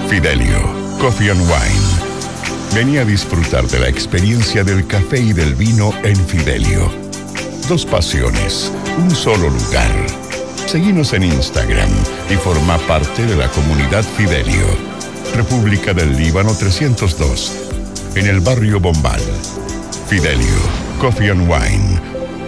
Fidelio, Coffee and Wine. Vení a disfrutar de la experiencia del café y del vino en Fidelio. Dos pasiones, un solo lugar. Seguinos en Instagram y forma parte de la comunidad Fidelio. República del Líbano 302, en el barrio Bombal. Fidelio, Coffee and Wine.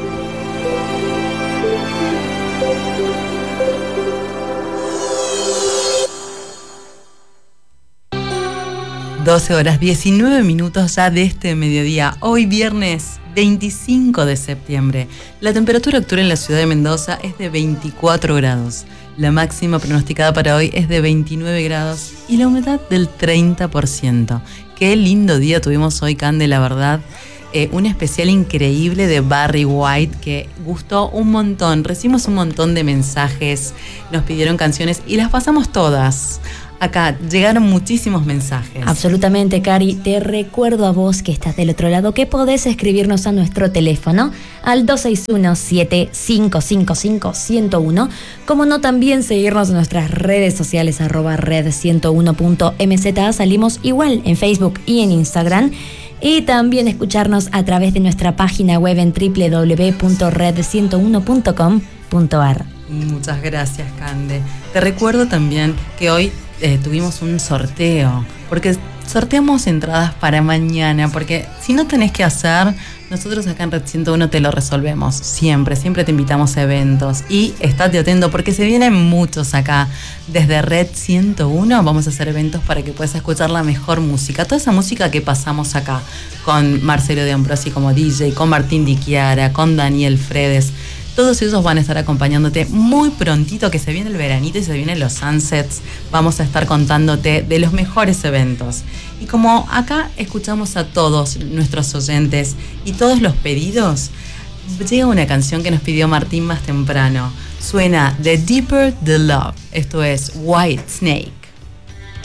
(12:19) ya de este mediodía. Hoy viernes 25 de septiembre. La temperatura actual en la ciudad de Mendoza es de 24 grados. La máxima pronosticada para hoy es de 29 grados y la humedad del 30%. Qué lindo día tuvimos hoy, Cande, la verdad. Un especial increíble de Barry White que gustó un montón. Recibimos un montón de mensajes, nos pidieron canciones y las pasamos todas. Acá llegaron muchísimos mensajes. Absolutamente, Cari. Te recuerdo a vos que estás del otro lado que podés escribirnos a nuestro teléfono al 261-7555-101. Como no, también seguirnos en nuestras redes sociales @red101.mza. Salimos igual en Facebook y en Instagram. Y también escucharnos a través de nuestra página web en www.red101.com.ar. Muchas gracias, Cande. Te recuerdo también que hoy tuvimos un sorteo, porque sorteamos entradas para mañana, porque si no tenés que hacer, nosotros acá en Red 101 te lo resolvemos, siempre te invitamos a eventos y estate atento porque se vienen muchos acá. Desde Red 101 vamos a hacer eventos para que puedas escuchar la mejor música, toda esa música que pasamos acá, con Marcelo de Ambrosi como DJ, con Martín Di Chiara, con Daniel Fredes. Todos ellos van a estar acompañándote muy prontito, que se viene el veranito y se vienen los sunsets. Vamos a estar contándote de los mejores eventos. Y como acá escuchamos a todos nuestros oyentes y todos los pedidos, llega una canción que nos pidió Martín más temprano. Suena The Deeper the Love. Esto es White Snake.